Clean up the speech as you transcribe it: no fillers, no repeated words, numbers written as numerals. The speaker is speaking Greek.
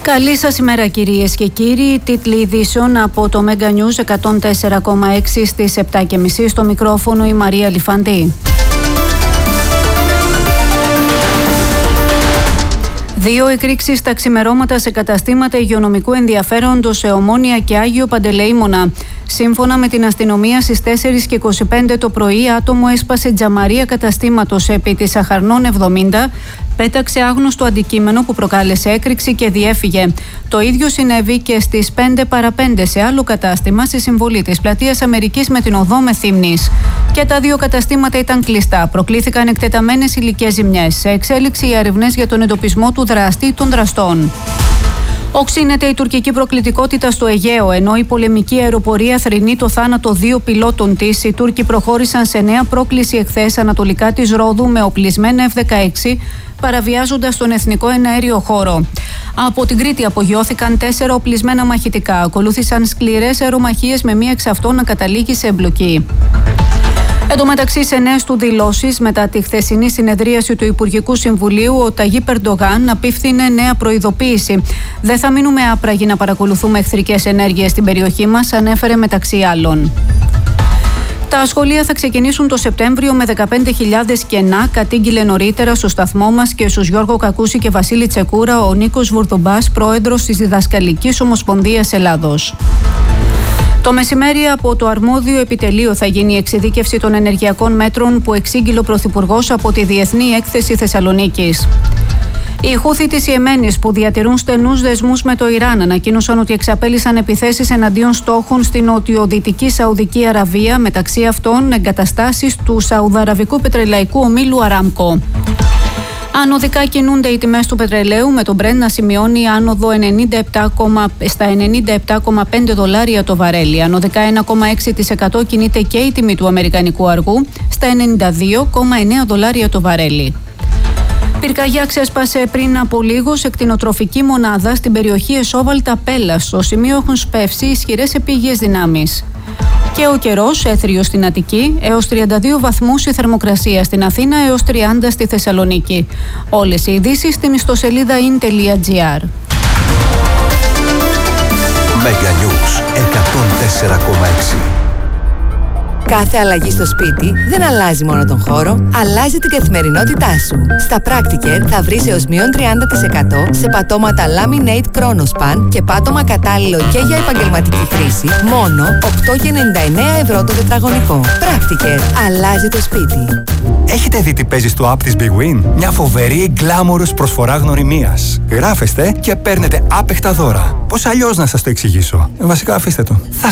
Καλή σας ημέρα κυρίες και κύριοι. Τίτλοι ειδήσεων από το Mega News 104,6 στις 7.30. Στο μικρόφωνο η Μαρία Λιφαντή. 2 εκρήξεις τα ξημερώματα σε καταστήματα υγειονομικού ενδιαφέροντος σε Ομόνια και Άγιο Παντελεήμονα. Σύμφωνα με την αστυνομία, στις 4:25 το πρωί άτομο έσπασε τζαμαρία καταστήματος επί της Αχαρνών 70, πέταξε άγνωστο αντικείμενο που προκάλεσε έκρηξη και διέφυγε. Το ίδιο συνέβη και στις 5 παρά 5 σε άλλο κατάστημα στη συμβολή της Πλατείας Αμερικής με την οδό Μεθύμνης. Και τα 2 καταστήματα ήταν κλειστά. Προκλήθηκαν εκτεταμένες υλικές ζημιές. Σε εξέλιξη οι έρευνες για τον εντοπισμό του δράστη ή των δραστών. Οξύνεται η τουρκική προκλητικότητα στο Αιγαίο, ενώ η πολεμική αεροπορία θρηνεί το θάνατο 2 πιλότων της. Οι Τούρκοι προχώρησαν σε νέα πρόκληση εχθές ανατολικά της Ρόδου με οπλισμένα F-16, παραβιάζοντας τον εθνικό εναέριο χώρο. Από την Κρήτη απογειώθηκαν 4 οπλισμένα μαχητικά. Ακολούθησαν σκληρές αερομαχίες με μία εξ αυτών να καταλήγει σε εμπλοκή. Εν τω μεταξύ, σε νέες του δηλώσεις μετά τη χθεσινή συνεδρίαση του Υπουργικού Συμβουλίου, ο Ταγίπ Ερντογάν απίφθινε νέα προειδοποίηση. Δεν θα μείνουμε άπραγοι να παρακολουθούμε εχθρικές ενέργειες στην περιοχή μας, ανέφερε μεταξύ άλλων. Τα σχολεία θα ξεκινήσουν το Σεπτέμβριο με 15.000 κενά, κατήγγειλε νωρίτερα στο σταθμό μας και στους Γιώργο Κακούση και Βασίλη Τσεκούρα ο Νίκος Βουρδουμπάς, πρόεδρος της Διδασκαλικής Ομοσπονδίας Ελλάδος. Το μεσημέρι από το αρμόδιο επιτελείο θα γίνει η εξειδίκευση των ενεργειακών μέτρων που εξήγηλε ο Πρωθυπουργός από τη Διεθνή Έκθεση Θεσσαλονίκης. Οι Χούθοι της Ιεμένης που διατηρούν στενούς δεσμούς με το Ιράν ανακοίνωσαν ότι εξαπέλυσαν επιθέσεις εναντίον στόχων στην νοτιοδυτική Σαουδική Αραβία, μεταξύ αυτών εγκαταστάσεις του Σαουδαραβικού πετρελαϊκού ομίλου Αράμκο. Ανωδικά κινούνται οι τιμές του πετρελαίου, με τον Brent να σημειώνει άνοδο στα $97,5 το βαρέλι. Ανωδικά 1,6% κινείται και η τιμή του αμερικανικού αργού στα $92,9 το βαρέλι. Πυρκαγιά ξέσπασε πριν από λίγο σε κτηνοτροφική μονάδα στην περιοχή Εσόβαλτα Πέλας. Στο σημείο έχουν σπεύσει ισχυρές επίγειες δυνάμεις. Και ο καιρός έθριος στην Αττική, έως 32 βαθμούς η θερμοκρασία στην Αθήνα, έως 30 στη Θεσσαλονίκη. Όλες οι ειδήσεις στην ιστοσελίδα in.gr. Mega News 104,6. Κάθε αλλαγή στο σπίτι δεν αλλάζει μόνο τον χώρο, αλλάζει την καθημερινότητά σου. Στα Practicare θα βρεις έως μείον 30% σε πατώματα Laminate Chronospan και πάτωμα κατάλληλο και για επαγγελματική χρήση, μόνο 8,99€ το τετραγωνικό. Practicare, αλλάζει το σπίτι. Έχετε δει τι παίζει στο app της Big Win? Μια φοβερή γκλάμορος προσφορά γνωριμίας. Γράφεστε και παίρνετε άπεχτα δώρα. Πώς αλλιώς να σας το εξηγήσω? Βασικά αφήστε το.